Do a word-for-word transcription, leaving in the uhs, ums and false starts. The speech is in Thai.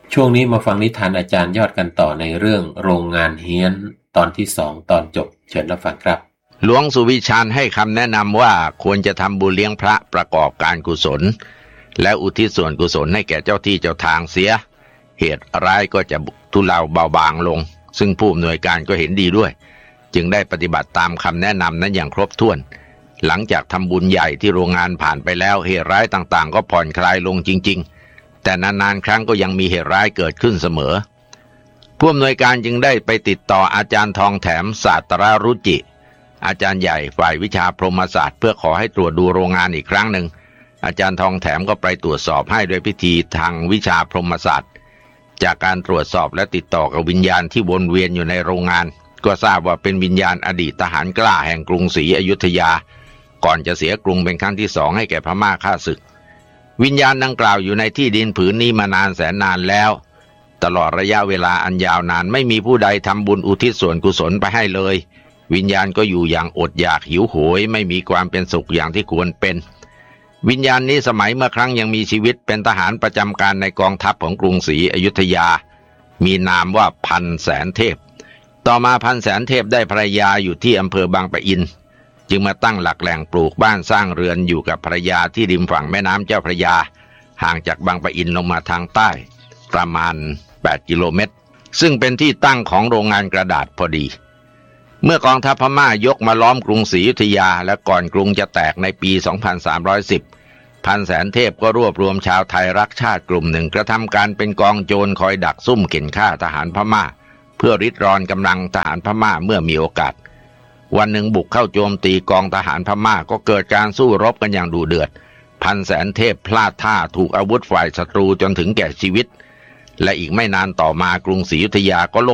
ช่วงนี้มาฟังนิทานอาจารย์ยอดกันต่อในเรื่องโรงงานเฮี้ยนตอนที่สองตอนจบเชิญรับฟังครับหลวงสุวิชาญให้คำแนะนำว่าควรจะทำบุญเลี้ยงพระประกอบการกุศลและอุทิศส่วนกุศลให้แก่เจ้าที่เจ้าทางเสียเหตุร้ายก็จะทุเลาเบาบางลงซึ่งผู้อำนวยการก็เห็นดีด้วยจึงได้ปฏิบัติตามคำแนะนำนั้นอย่างครบถ้วนหลังจากทำบุญใหญ่ที่โรงงานผ่านไปแล้วเหตุร้ายต่างๆก็ผ่อนคลายลงจริงๆแต่นานๆครั้งก็ยังมีเหตุร้ายเกิดขึ้นเสมอผู้อำนวยการจึงได้ไปติดต่ออาจารย์ทองแถมศาสตรารุจิอาจารย์ใหญ่ฝ่ายวิชาพรหมศาสตร์เพื่อขอให้ตรวจดูโรงงานอีกครั้งหนึ่งอาจารย์ทองแถมก็ไปตรวจสอบให้ด้วยพิธีทางวิชาพรหมศาสตร์จากการตรวจสอบและติดต่อกับวิญญาณที่วนเวียนอยู่ในโรงงานก็ทราบว่าเป็นวิญญาณอดีตทหารกล้าแห่งกรุงศรีอยุธยาก่อนจะเสียกรุงเป็นครั้งที่สองให้แก่พม่าฆ่าศึกวิญญาณดังกล่าวอยู่ในที่ดินผืนนี้มานานแสนนานแล้วตลอดระยะเวลาอันยาวนานไม่มีผู้ใดทำบุญอุทิศส่วนกุศลไปให้เลยวิญญาณก็อยู่อย่างอดอยากหิวโหยไม่มีความเป็นสุขอย่างที่ควรเป็นวิญญาณนี้สมัยเมื่อครั้งยังมีชีวิตเป็นทหารประจำการในกองทัพของกรุงศรีอยุธยามีนามว่าพันแสนเทพต่อมาพันแสนเทพได้ภรรยาอยู่ที่อำเภอบางปะอินจึงมาตั้งหลักแหล่งปลูกบ้านสร้างเรือนอยู่กับภรรยาที่ริมฝั่งแม่น้ำเจ้าพระยาห่างจากบางปะอินลงมาทางใต้ประมาณแปดกิโลเมตรซึ่งเป็นที่ตั้งของโรงงานกระดาษพอดีเมื่อกองทัพพม่ายกมาล้อมกรุงศรีอยุธยาและก่อนกรุงจะแตกในปีสองพันสามร้อยสิบพันแสนเทพก็รวบรวมชาวไทยรักชาติกลุ่มหนึ่งกระทำการเป็นกองโจรคอยดักซุ่มเข็นฆ่าทหารพม่าเพื่อริดรอนกำลังทหารพม่าเมื่อมีโอกาสวันหนึ่งบุกเข้าโจมตีกองทหารพม่าก็เกิดการสู้รบกันอย่างดุเดือดพันแสนเทพพลาดท่าถูกอาวุธฝ่ายศัตรูจนถึงแก่ชีวิตและอีกไม่นานต่อมากรุงศรีอยุธยาก็